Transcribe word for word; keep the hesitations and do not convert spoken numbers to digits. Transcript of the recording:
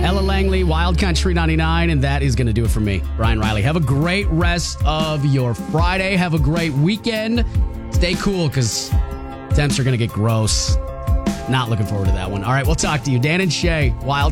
Ella Langley, Wild Country ninety-nine, and that is going to do it for me, Brian Riley. Have a great rest of your Friday. Have a great weekend. Stay cool because temps are going to get gross. Not looking forward to that one. All right, we'll talk to you. Dan and Shay, Wild